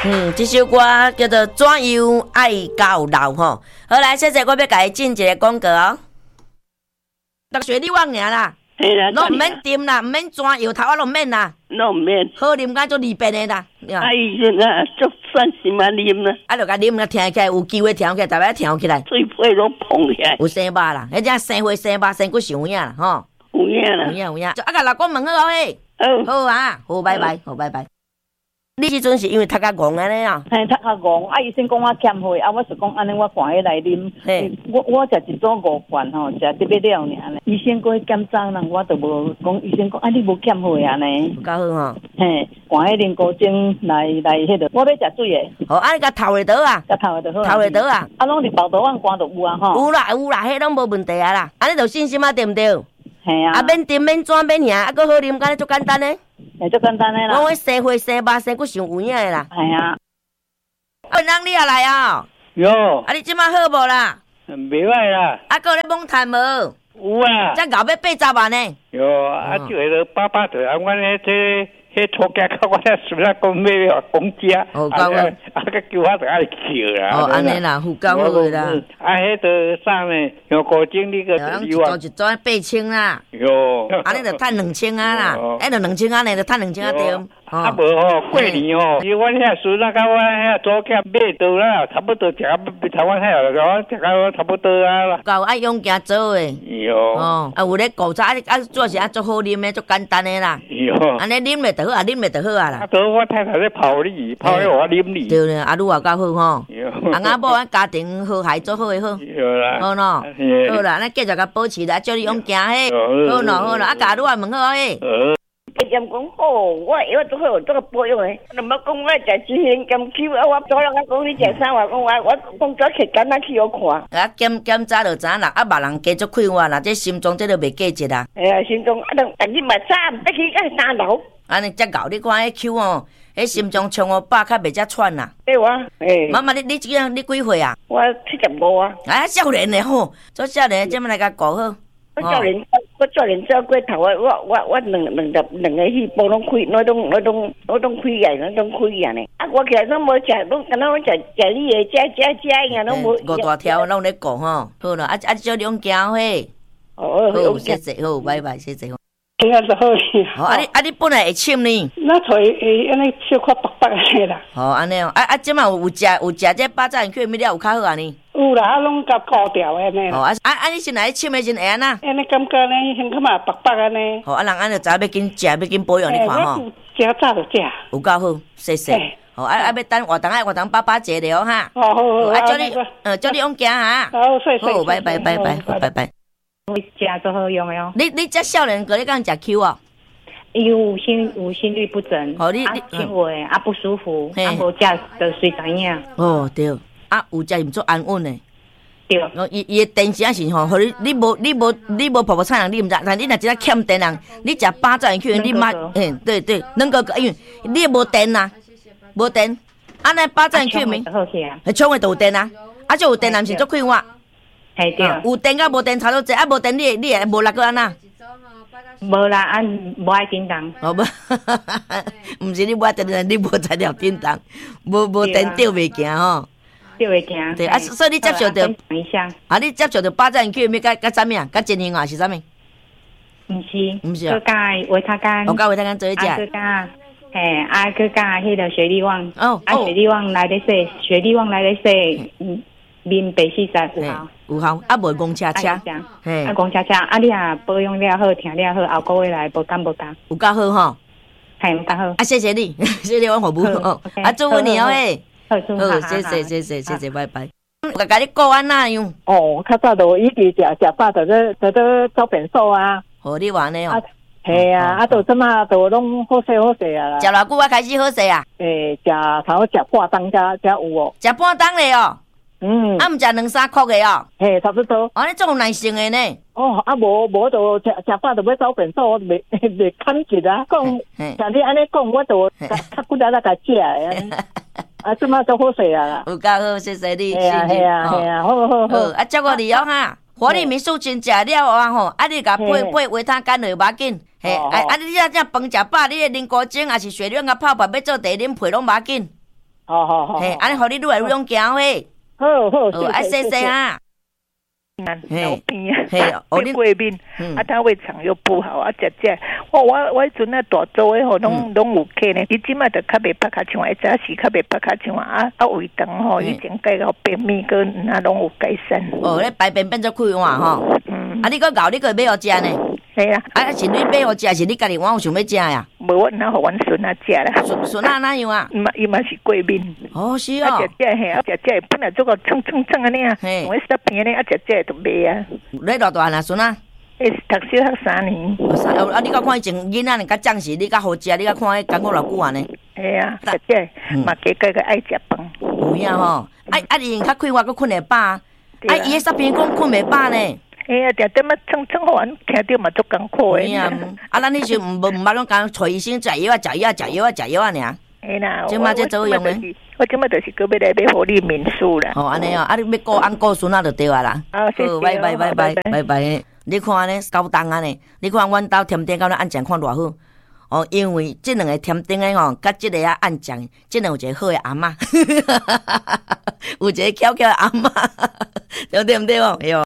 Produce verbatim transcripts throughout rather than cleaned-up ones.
嗯，这首歌叫做《怎样爱到老》吼。好来，谢谢，我要甲伊进一个广告哦。读雪你忘尔啦，拢唔免掂啦，唔免转摇头啊，拢唔免啦， 拢唔免。 好啉甲做利便的啦。 啊，伊现在足算是嘛啉啦。 啊，就甲啉了，听起来有机会听起来，大家听起来。 嘴皮拢碰起来。有生疤啦，迄只生花生疤，生骨上有影啦，吼。 有影啦。 有影有影。啊，甲老公问好嘿。好。好啊，好，拜拜，好，拜拜。你迄阵是因为读较戆安尼啊？ 嘿，读较戆，啊，医生讲我欠血，啊，我是讲安尼，我赶起来啉。嘿，我我食一组五罐吼，食特别了尔呢。医生过去检查人，我都无讲，医生讲啊，你无欠血啊呢？ 够好吼。 嘿，赶起啉高精来来迄个，我要食水的。 好，啊，你甲头会倒啊？ 甲头会倒好。 头会倒啊？ 啊，拢是包倒按罐都有啊吼。 有啦有啦，迄拢无问题啊啦。啊，你著信心啊，对毋对？ 嘿啊。 啊，免掂免转免遐，啊，搁好啉，敢若足简单呢。 哎，足简单的啦。 我我生花生疤生骨上有影的啦。 系啊。 文人你也来啊？ 有。 啊，你即摆好无啦？ 袂歹啦。 啊，搁咧蒙谈无？ 有啊。 才熬要八十万呢。 有啊，就迄个八八的，啊，阮迄个迄土家靠我咧，是不是讲要公家？ 哦，够啊。 啊，个叫我就爱叫啦。 哦，安尼啦，有够好个啦。 啊，迄个啥呢？用高精那个一组一组八千啦。 有。 安尼就赚两千啊啦，哎，就两千啊呢，就赚两千啊对。 啊无吼，过年吼，伊阮遐孙仔甲阮遐祖囝买倒啦，差不多食啊，台湾遐个，我食啊差不多啊啦。 够爱用行做诶。 有。 哦，啊有咧古早啊啊做是啊做好啉诶，做简单诶啦。 有。安尼啉咧就好啊，啉咧就好啊啦。 啊，倒我太太咧泡你，泡咧我啉你。 对咧，啊愈话较好吼。有。啊阿某啊家庭和谐做好诶好。 有啦。 好喏。好啦，咱继续甲保持啦，叫你用行嘿。好喏好喏，啊家愈话问好嘿。 伊讲讲好，我我做好做个保养诶。那么讲我食之前检去，啊我做人啊讲你食啥话，讲我我讲做去简单去我看。 啊检检查就知影啦，啊别人加足快活啦，这心脏这都袂计节啦。 哎呀，心脏啊，逐日嘛早唔得去啊三楼。 安尼才搞你看迄口哦，迄心脏冲我百较袂遮喘啦。 对哇，诶。 妈妈，你你几样？你几岁啊？ 我七十五啊。 啊，少年诶吼，做少年怎么来甲顾好？ 我少年，我少年做过头啊！我我我两两两两个细胞拢开，那种那种那种开眼，那种开眼呢。啊，我其实拢无食，拢敢若我食食你诶，食食食样拢无。 五大条拢咧顾吼，好啦，啊啊，少年行嘿。 哦， 好，谢谢，好，拜拜，谢谢。 听啊就好哩。 好，啊你啊你本来会深呢？ 那才会安尼小可白白安尼啦。 好，安尼哦，啊啊，即马有有食有食这巴掌去物了有较好啊呢？ 有啦，啊拢甲固掉安尼。 哦啊啊啊！你先来深的先会安那？ 安尼感觉呢，先感觉白白安尼。 好，啊人安就知要紧食，要紧保养你看吼。 食早就食。 有够好，谢谢。好，啊啊要等活动啊活动爸爸坐了哈。 好好好。 啊叫你，呃叫你往行哈。 好，谢谢。 好，拜拜拜拜拜拜。 我食都好用的哦。 你你这少年哥你敢食 Q 啊？ 有心有心律不整， 哦你你轻微啊不舒服，啊无食就随知影。 哦对，啊有食毋做安稳的。 对。 哦伊伊的电是啊是吼，互你你无你无你无婆婆菜人你毋知，但你若真正欠电人，你食巴掌去你妈，嘿对对，能够因为你无电呐，无电，啊那巴掌去咪，迄创的都有电啊，啊就有电人是做快活。 嘿对。 有电甲无电差多济，啊无电你你会无力个安那？ 无啦，啊无爱叮当。 哦无，毋是你无爱叮当，你无材料叮当，无无电吊袂行吼。 吊袂行。 对啊，所以你接受着。啊，你接受着巴掌去，要甲甲啥物啊？甲真型啊是啥物？ 毋是。 毋是啊。 佮加维他干。 我甲维他干做一食。 啊，佮加嘿，啊佮加迄个雪利旺。 哦。 啊，雪利旺来咧洗，雪利旺来咧洗，嗯。面白四十有效， 有效，啊无公车车， 嘿，啊公车车，啊你啊保养了好，听了好，后个月来无干无干， 有够好吼， 系有够好， 啊谢谢你，谢谢我服务哦，啊祝福你哦诶， 好， 谢谢谢谢谢谢，拜拜。我甲你顾安那样？ 哦，较早就一直食食饱，就咧就咧走便所啊。 好，你话呢哦？ 系啊，啊，就即马就拢好势好势啊啦。 食偌久啊开始好势啊？ 诶，食差不多食半当才才有哦。 食半当咧哦。嗯，啊，毋食两三箍的哦， 嘿，差不多。 啊，你总有耐性的呢。 哦，啊，无无就食食饱就要走便所，袂袂砍紧啊。讲，像你安尼讲，我就较骨力来甲食的。啊，即马都好势啊啦。 有够好，谢谢你， 系啊系啊系啊，好好好。 啊，照顾你哦哈。活力民宿真食了啊吼，啊，你甲配配维他干就无要紧。嘿，啊啊，你这这饭食饱，你啉高精还是血量甲泡泡要做茶啉配拢无要紧。 好好好， 嘿，安尼互你愈来愈勇行嘿。 好好， 哦，爱谢谢啊。 老边啊， 嘿，哦，你过面，啊，他胃肠又不好啊，食食，我我我迄阵啊大做诶吼，拢拢有客呢，伊即摆就较袂拍卡像，一早时较袂拍卡像啊，啊胃肠吼，以前改到便秘个，那拢有改善。 哦，咧排便变做快换吼，嗯，啊，你个咬你个买互食呢？ 系啊， 啊，是你买互食，是你家己我有想要食呀？ 无，我哪互阮孙仔食啦。 孙孙仔哪样啊？ 伊嘛伊嘛是过面。 哦，是哦。啊，食食嘿，啊食食本来做个蹭蹭蹭安尼啊，我食片咧，啊食食就卖啊。 你偌大汉啊，孙啊？ 诶，读小学三年。 啊，你甲看以前囡仔呢，甲将士，你甲好食，你甲看迄感觉偌久安尼？ 系啊，食食嘛加加个爱食饭。 有影吼，啊啊，伊较快活，佫困会饱，啊，伊迄十片讲困袂饱呢。 哎呀，定点么蹭蹭好，听到嘛足艰苦诶。 啊，啊，咱迄时毋无毋捌拢讲找医生食药啊，食药啊，食药啊，食药啊尔。 哎啦， 即马这作用诶。 我即马就是个要来要互你民宿啦。 哦，安尼哦，啊，你要顾按顾孙仔就对啊啦。 好，谢谢。 拜拜拜拜拜拜。你看安尼高档安尼，你看阮兜甜点到咧按酱看偌好。哦，因为即两个甜点诶吼，甲即个啊按酱，即两有一个好诶阿嬷，有一个巧巧诶阿嬷，对对毋对哦？哎哟。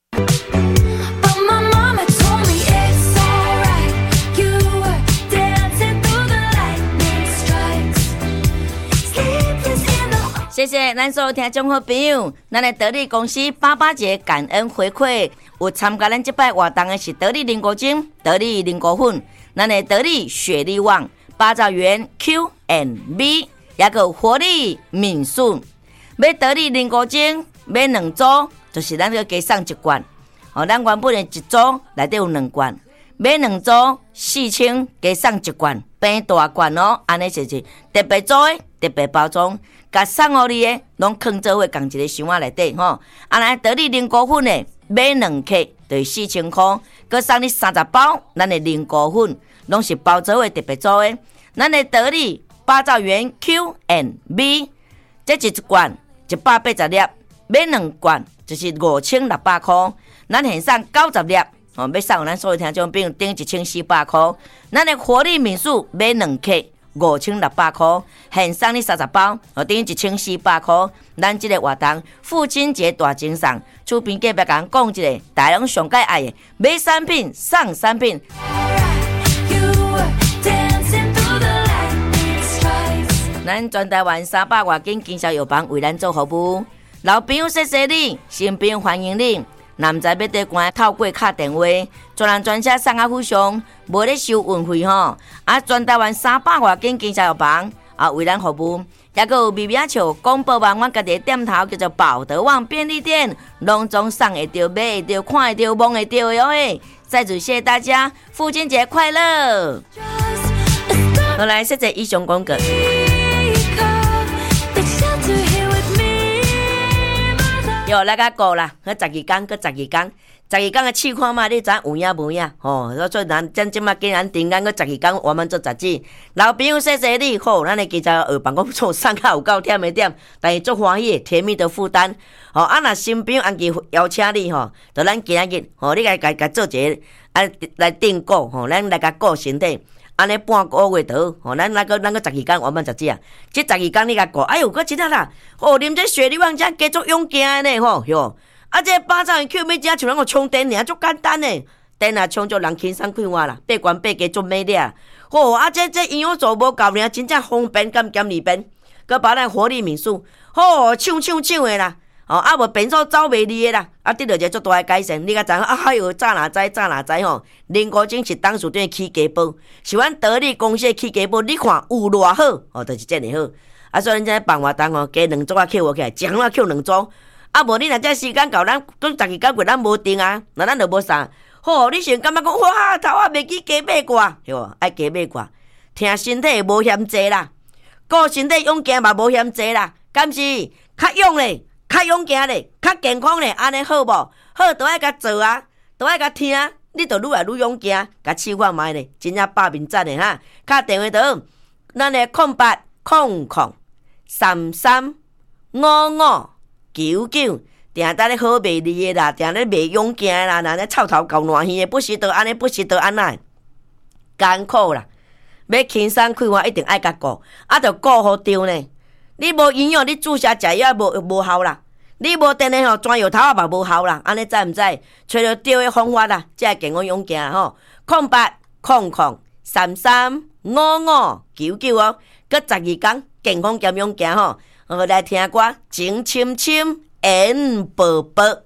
谢谢咱所有听众好朋友，咱的得力公司八八节感恩回馈，有参加咱这摆活动的是得力灵果精、得力灵果粉，咱的得力雪力旺、八兆元 Q and B， 也个活力敏顺。买得力灵果精买两组，就是咱个加送一罐。哦，咱原本的一组内底有两罐，买两组四千加送一罐，变大罐哦，安尼就是特别做的特别包装。甲送互你诶，拢放做伙共一个箱仔内底吼。啊，来得力零果粉诶，买两克就是四千箍，佮送你三十包，咱诶零果粉拢是包做伙特别做诶。咱诶得力八兆元 Q and B， 这一罐一百八十粒，买两罐就是五千六百箍。咱现送九十粒，哦，要送咱所有听众朋友顶一千四百箍。咱诶活力民宿买两克。五千六百块，现送你三十包，哦，等于一千四百块。咱这个活动父亲节大精送，厝边隔壁讲讲一个，大家拢上介爱的，买产品送产品。咱全台湾三百外间经销药房为咱做服务，老朋友谢谢你，新朋友欢迎你。男仔要得关透过卡电话，专人专车送啊附上，无咧收运费吼。啊，全台湾三百外间经销药房啊为咱服务，也个有微微笑广播网，阮家己店头叫做宝德旺便利店，拢总送会到、买会到、看会到、摸会到哟嘿！再次谢谢大家，父亲节快乐！好来，谢谢以上广告。哟，来个过啦，迄十二天，搁十二天，十二天的试看嘛，你知有影无影？吼、哦，所以咱咱即马今咱定间搁十二天，我们做杂志。老朋友谢谢你，好，咱的记者学办公处上课有够忝的点，但是足欢喜，甜蜜的负担。吼、哦，啊若新朋友安记邀请你吼，就咱今仔日，吼、哦，你来家家做一个啊来订购，吼、哦，咱来家顾身体。安尼半个月头，吼，咱那个咱个十二天我们杂志啊，这十二天你甲过，哎呦，搁真啊啦，哦，啉这雪梨旺家加足勇健呢，吼哟，啊，这八兆元 Q 要加像咱个充电尔，足简单呢，电啊充足人轻松快活啦，八关八加足美丽啊，吼，啊，这这营养素无够尔，真正方便兼兼利便，搁把咱活力民宿，吼，抢抢抢的啦。哦，啊无变数走袂离的啦，啊得到一个足大的改善。你甲知影啊？哎呦，早哪知早哪知吼？零五精是当属对起家宝，是阮得力公司的起家宝。你看有偌好，哦，就是真诶好。啊，所以咱这办活动哦，加两组啊扣起来，一项啊扣两组。啊无你若这时间到，咱讲十二天过咱无定啊，那咱就无啥。吼，你想感觉讲哇，头啊袂记加买过，对无？爱加买过，听身体无嫌济啦，顾身体勇健嘛无嫌济啦，敢是较勇咧？较勇健咧，较健康咧，安尼好无？好，都爱甲做啊，都爱甲听，你就愈来愈勇健，甲试看卖咧，真正百面赞咧哈！敲电话倒，咱诶空八空空三三五五九九，定得咧好卖力诶啦，定咧卖勇健诶啦，那咧臭头够烂耳诶，不时倒安尼，不时倒安那，艰苦啦，要轻松快活一定爱甲顾，啊，着顾好着呢。 你无营养，你注射食药无无效啦。你无电的吼，转药头啊嘛无效啦。安尼知毋知？找着对的方法啦，才会健康勇行吼。空八空空三三五五九九哦，搁十二天健康兼勇行吼。我来听歌，情深深缘宝宝。